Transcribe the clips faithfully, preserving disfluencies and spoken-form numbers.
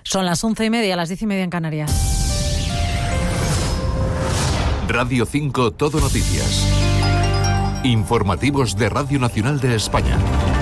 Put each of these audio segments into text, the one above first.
Son las once y media, las diez y media en Canarias. Radio cinco Todo Noticias. Informativos de Radio Nacional de España.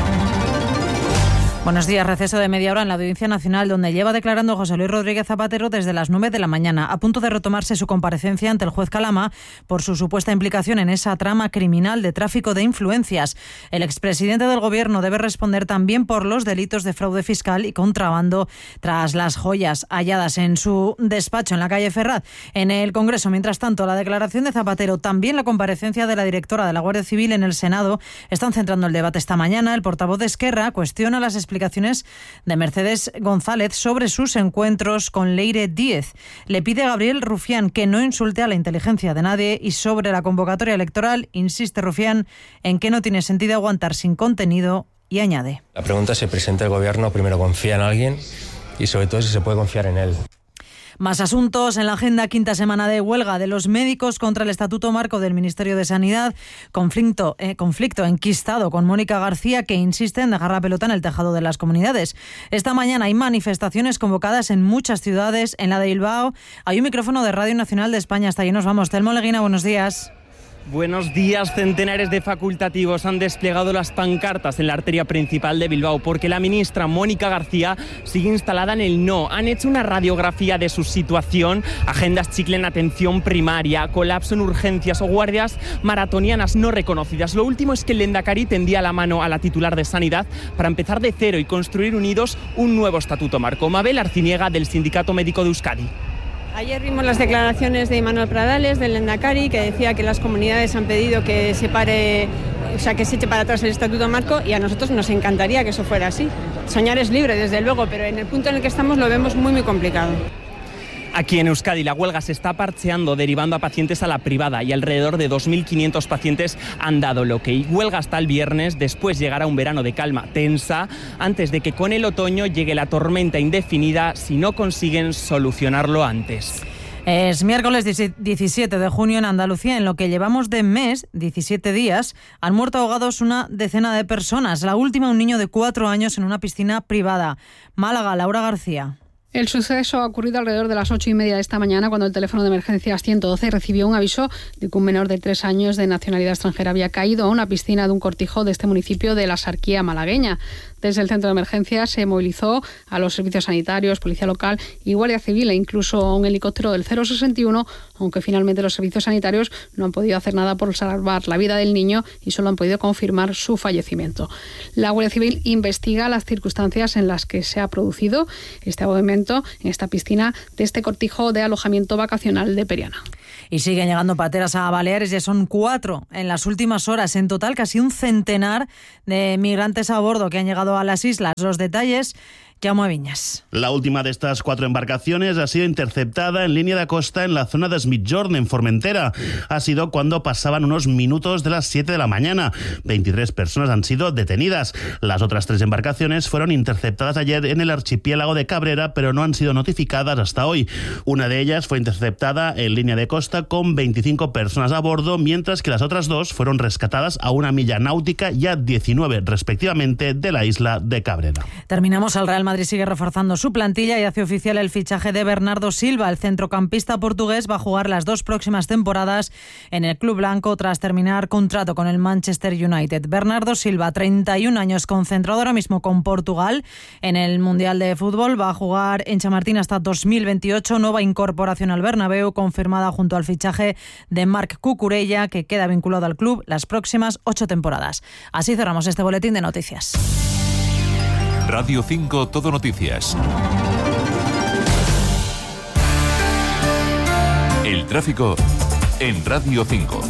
Buenos días. Receso de media hora en la Audiencia Nacional, donde lleva declarando José Luis Rodríguez Zapatero desde las nueve de la mañana, a punto de retomarse su comparecencia ante el juez Calama por su supuesta implicación en esa trama criminal de tráfico de influencias. El expresidente del Gobierno debe responder también por los delitos de fraude fiscal y contrabando tras las joyas halladas en su despacho en la calle Ferraz. En el Congreso, mientras tanto, la declaración de Zapatero, también la comparecencia de la directora de la Guardia Civil en el Senado, están centrando el debate esta mañana. El portavoz de Esquerra cuestiona las explicaciones de Mercedes González sobre sus encuentros con Leire Díez. Le pide a Gabriel Rufián que no insulte a la inteligencia de nadie, y sobre la convocatoria electoral insiste Rufián en que no tiene sentido aguantar sin contenido, y añade: La pregunta es si el presidente del Gobierno primero confía en alguien y sobre todo si se puede confiar en él. Más asuntos en la agenda. Quinta semana de huelga de los médicos contra el Estatuto Marco del Ministerio de Sanidad. Conflicto, eh, conflicto enquistado con Mónica García, que insiste en dejar la pelota en el tejado de las comunidades. Esta mañana hay manifestaciones convocadas en muchas ciudades. En la de Bilbao hay un micrófono de Radio Nacional de España. Hasta allí nos vamos. Telmo Leguina, buenos días. Buenos días. Centenares de facultativos han desplegado las pancartas en la arteria principal de Bilbao porque la ministra Mónica García sigue instalada en el no. Han hecho una radiografía de su situación: agendas chicle en atención primaria, colapso en urgencias o guardias maratonianas no reconocidas. Lo último es que el Lehendakari tendía la mano a la titular de Sanidad para empezar de cero y construir unidos un nuevo estatuto marco. Mabel Arciniega, del Sindicato Médico de Euskadi. Ayer vimos las declaraciones de Imanol Pradales, del Lehendakari, que decía que las comunidades han pedido que se pare, o sea, que se eche para atrás el Estatuto Marco, y a nosotros nos encantaría que eso fuera así. Soñar es libre, desde luego, pero en el punto en el que estamos lo vemos muy, muy complicado. Aquí en Euskadi la huelga se está parcheando, derivando a pacientes a la privada, y alrededor de dos mil quinientos pacientes han dado lo que. Y huelga hasta el viernes. Después llegará un verano de calma tensa, antes de que con el otoño llegue la tormenta indefinida si no consiguen solucionarlo antes. Es miércoles diecisiete de junio en Andalucía. En lo que llevamos de mes, diecisiete días, han muerto ahogados una decena de personas. La última, un niño de cuatro años en una piscina privada. Málaga, Laura García. El suceso ha ocurrido alrededor de las ocho y media de esta mañana, cuando el teléfono de emergencias ciento doce recibió un aviso de que un menor de tres años de nacionalidad extranjera había caído a una piscina de un cortijo de este municipio de la Sarquía malagueña. Desde el centro de emergencias se movilizó a los servicios sanitarios, policía local y guardia civil, e incluso a un helicóptero del cero sesenta y uno, aunque finalmente los servicios sanitarios no han podido hacer nada por salvar la vida del niño y solo han podido confirmar su fallecimiento. La Guardia Civil investiga las circunstancias en las que se ha producido este ahogamiento en esta piscina de este cortijo de alojamiento vacacional de Periana. Y siguen llegando pateras a Baleares. Ya son cuatro en las últimas horas. En total, casi un centenar de migrantes a bordo que han llegado a las islas. Los detalles, Jaume Viñas. La última de estas cuatro embarcaciones ha sido interceptada en línea de costa en la zona de Es Migjorn, en Formentera. Ha sido cuando pasaban unos minutos de las siete de la mañana. veintitrés personas han sido detenidas. Las otras tres embarcaciones fueron interceptadas ayer en el archipiélago de Cabrera, pero no han sido notificadas hasta hoy. Una de ellas fue interceptada en línea de costa con veinticinco personas a bordo, mientras que las otras dos fueron rescatadas a una milla náutica y a diecinueve, respectivamente, de la isla de Cabrera. Terminamos. Al Real Madrid sigue reforzando su plantilla y hace oficial el fichaje de Bernardo Silva. El centrocampista portugués va a jugar las dos próximas temporadas en el club blanco tras terminar contrato con el Manchester United. Bernardo Silva, treinta y un años, concentrado ahora mismo con Portugal en el Mundial de Fútbol. Va a jugar en Chamartín hasta dos mil veintiocho. Nueva incorporación al Bernabéu, confirmada junto al fichaje de Marc Cucurella, que queda vinculado al club las próximas ocho temporadas. Así cerramos este boletín de noticias. Radio cinco Todo Noticias. El tráfico en Radio cinco.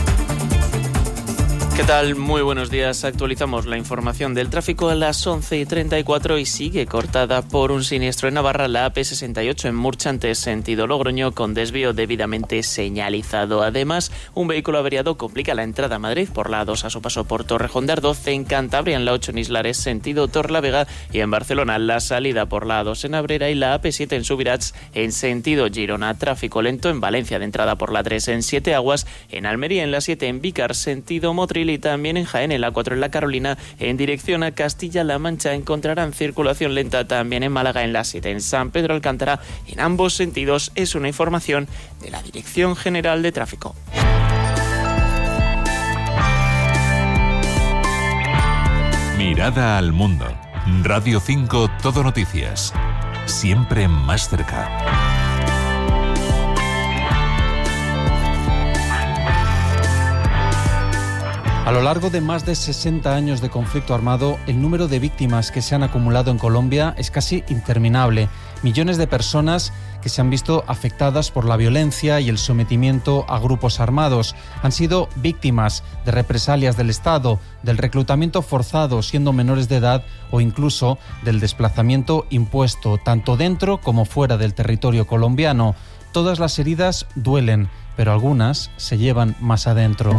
¿Qué tal? Muy buenos días. Actualizamos la información del tráfico a las once y treinta y cuatro y sigue cortada por un siniestro en Navarra, la A P sesenta y ocho en Murchante, sentido Logroño, con desvío debidamente señalizado. Además, un vehículo averiado complica la entrada a Madrid por la A dos a su paso por Torrejón de Ardoz, en Cantabria en la ocho en Islares, sentido Torlavega, y en Barcelona la salida por la A dos en Abrera y la A P siete en Subirats en sentido Girona. Tráfico lento en Valencia de entrada por la tres en Siete Aguas, en Almería en la siete en Vícar, sentido Motril, Teruel, y también en Jaén, en la cuatro en la Carolina, en dirección a Castilla-La Mancha encontrarán circulación lenta, también en Málaga en la siete, en San Pedro Alcántara, en ambos sentidos. Es una información de la Dirección General de Tráfico. Mirada al mundo. Radio cinco Todo Noticias. Siempre más cerca. A lo largo de más de sesenta años de conflicto armado, el número de víctimas que se han acumulado en Colombia es casi interminable. Millones de personas que se han visto afectadas por la violencia y el sometimiento a grupos armados han sido víctimas de represalias del Estado, del reclutamiento forzado siendo menores de edad o incluso del desplazamiento impuesto, tanto dentro como fuera del territorio colombiano. Todas las heridas duelen, pero algunas se llevan más adentro.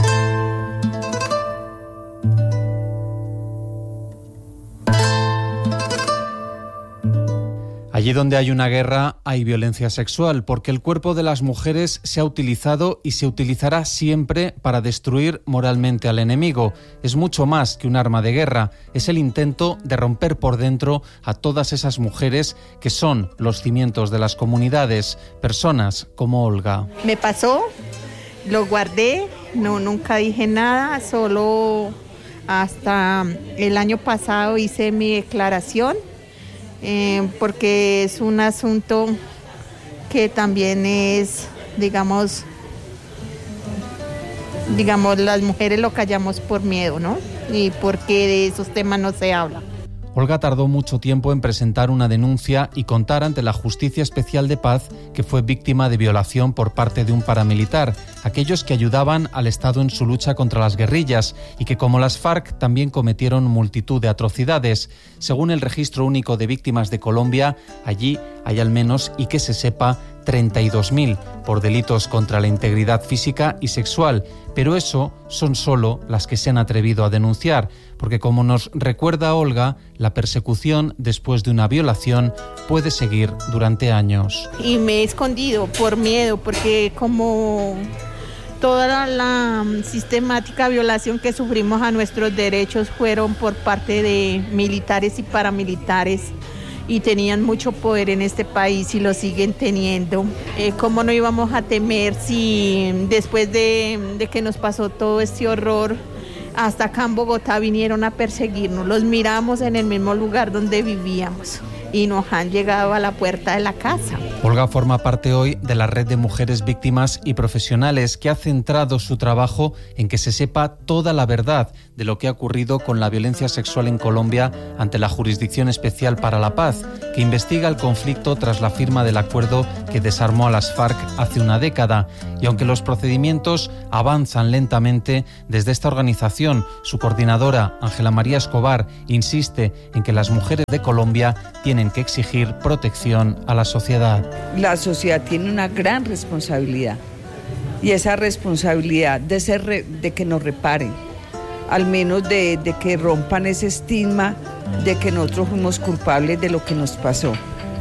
Allí donde hay una guerra hay violencia sexual, porque el cuerpo de las mujeres se ha utilizado y se utilizará siempre para destruir moralmente al enemigo. Es mucho más que un arma de guerra, es el intento de romper por dentro a todas esas mujeres que son los cimientos de las comunidades, personas como Olga. Me pasó, lo guardé, no, nunca dije nada, solo hasta el año pasado hice mi declaración. Eh, porque es un asunto que también es, digamos, digamos, las mujeres lo callamos por miedo, ¿no? Y porque de esos temas no se habla. Olga tardó mucho tiempo en presentar una denuncia y contar ante la Justicia Especial de Paz que fue víctima de violación por parte de un paramilitar, aquellos que ayudaban al Estado en su lucha contra las guerrillas y que, como las FARC, también cometieron multitud de atrocidades. Según el Registro Único de Víctimas de Colombia, allí hay al menos, y que se sepa, treinta y dos mil por delitos contra la integridad física y sexual, pero eso son solo las que se han atrevido a denunciar, porque como nos recuerda Olga, la persecución después de una violación puede seguir durante años. Y me he escondido por miedo, porque como toda la sistemática violación que sufrimos a nuestros derechos fueron por parte de militares y paramilitares, y tenían mucho poder en este país y lo siguen teniendo. Eh, ¿Cómo no íbamos a temer si después de, de que nos pasó todo este horror, hasta acá en Bogotá vinieron a perseguirnos? Los miramos en el mismo lugar donde vivíamos y nos han llegado a la puerta de la casa. Olga forma parte hoy de la red de mujeres víctimas y profesionales que ha centrado su trabajo en que se sepa toda la verdad de lo que ha ocurrido con la violencia sexual en Colombia ante la Jurisdicción Especial para la Paz, que investiga el conflicto tras la firma del acuerdo que desarmó a las FARC hace una década. Y aunque los procedimientos avanzan lentamente, desde esta organización, su coordinadora, Ángela María Escobar, insiste en que las mujeres de Colombia tienen que exigir protección a la sociedad. La sociedad tiene una gran responsabilidad, y esa responsabilidad de, ser re, de que nos reparen, al menos de, de que rompan ese estigma de que nosotros fuimos culpables de lo que nos pasó.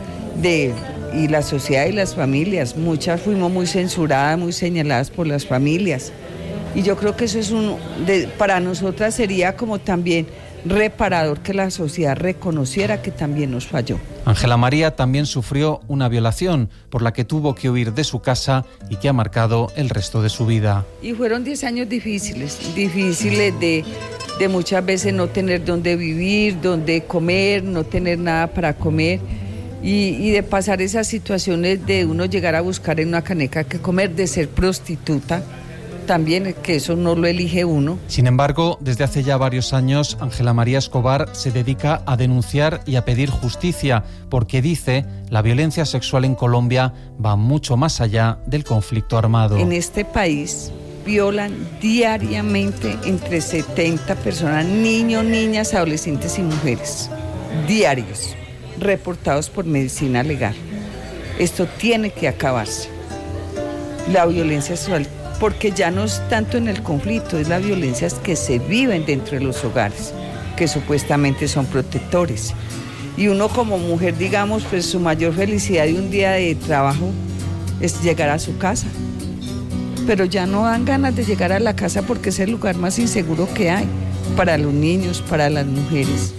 De, y la sociedad y las familias, muchas fuimos muy censuradas, muy señaladas por las familias. Y yo creo que eso es un, de, para nosotras sería como también reparador que la sociedad reconociera que también nos falló. Ángela María también sufrió una violación por la que tuvo que huir de su casa y que ha marcado el resto de su vida. Y fueron diez años difíciles, difíciles de, de muchas veces no tener dónde vivir, dónde comer, no tener nada para comer. Y, y de pasar esas situaciones de uno llegar a buscar en una caneca que comer, de ser prostituta, también, que eso no lo elige uno. Sin embargo, desde hace ya varios años, Ángela María Escobar se dedica a denunciar y a pedir justicia, porque dice, la violencia sexual en Colombia va mucho más allá del conflicto armado. En este país violan diariamente entre setenta personas, niños, niñas, adolescentes y mujeres, diarios, reportados por Medicina Legal. Esto tiene que acabarse. La violencia sexual, porque ya no es tanto en el conflicto, es las violencias que se viven dentro de los hogares, que supuestamente son protectores. Y uno como mujer, digamos, pues su mayor felicidad de un día de trabajo es llegar a su casa, pero ya no dan ganas de llegar a la casa porque es el lugar más inseguro que hay para los niños, para las mujeres.